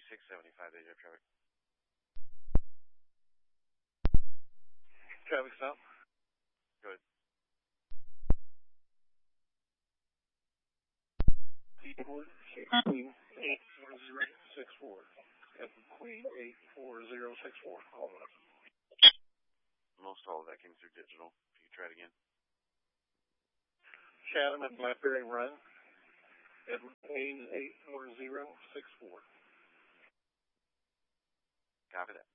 675, they have traffic. Traffic stop. Good. Queen 84064. Queen 84064. Call it. Most all of that came through digital. If you could try it again. Chatham at Blackberry Run. Queen 84064. Copy that.